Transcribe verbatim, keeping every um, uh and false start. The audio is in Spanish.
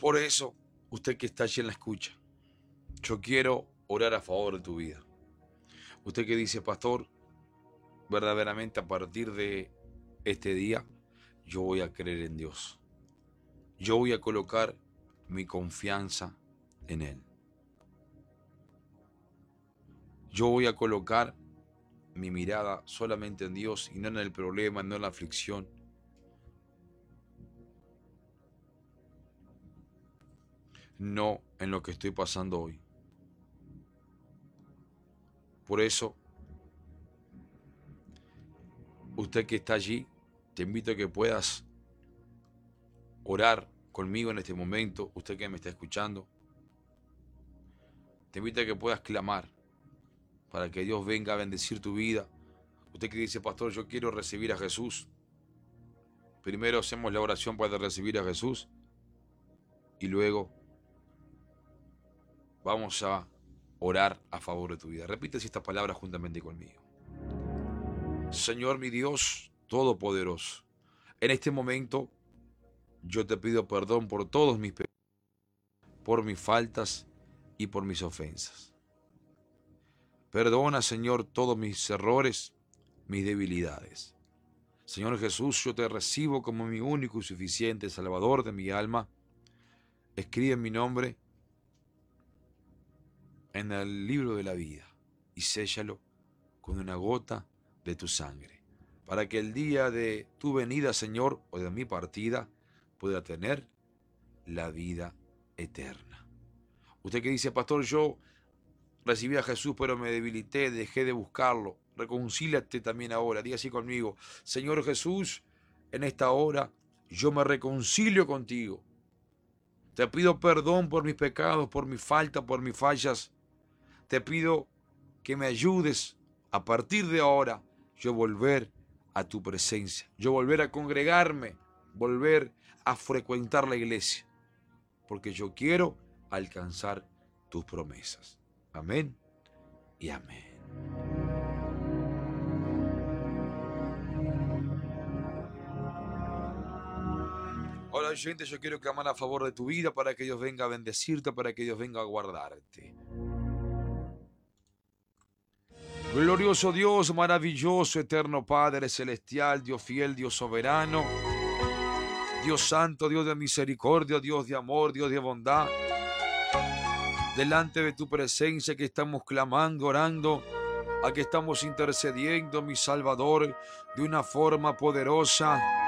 Por eso, usted que está allí en la escucha, yo quiero orar a favor de tu vida. Usted que dice, pastor, verdaderamente a partir de este día, yo voy a creer en Dios. Yo voy a colocar mi confianza en Él. Yo voy a colocar mi mirada solamente en Dios y no en el problema, no en la aflicción. No en lo que estoy pasando hoy. Por eso, usted que está allí, te invito a que puedas orar conmigo en este momento. Usted que me está escuchando, te invito a que puedas clamar para que Dios venga a bendecir tu vida. Usted que dice, pastor, yo quiero recibir a Jesús. Primero hacemos la oración para recibir a Jesús y luego vamos a orar a favor de tu vida. Repite estas palabras juntamente conmigo. Señor mi Dios Todopoderoso, en este momento yo te pido perdón por todos mis pecados, por mis faltas y por mis ofensas. Perdona, Señor, todos mis errores, mis debilidades. Señor Jesús, yo te recibo como mi único y suficiente Salvador de mi alma. Escribe mi nombre en el libro de la vida y séllalo con una gota de tu sangre, para que el día de tu venida, Señor, o de mi partida, pueda tener la vida eterna. Usted que dice, pastor, yo recibí a Jesús, pero me debilité, dejé de buscarlo. Reconcíliate también ahora. Diga así conmigo. Señor Jesús, en esta hora yo me reconcilio contigo. Te pido perdón por mis pecados, por mis faltas, por mis fallas. Te pido que me ayudes a partir de ahora yo volver a tu presencia. Yo volver a congregarme, volver a frecuentar la iglesia. Porque yo quiero alcanzar tus promesas. Amén y amén. Ahora, oyente, yo quiero clamar a favor de tu vida para que Dios venga a bendecirte, para que Dios venga a guardarte. Glorioso Dios, maravilloso, eterno Padre celestial, Dios fiel, Dios soberano, Dios santo, Dios de misericordia, Dios de amor, Dios de bondad. Delante de tu presencia que estamos clamando, orando, a que estamos intercediendo, mi Salvador, de una forma poderosa.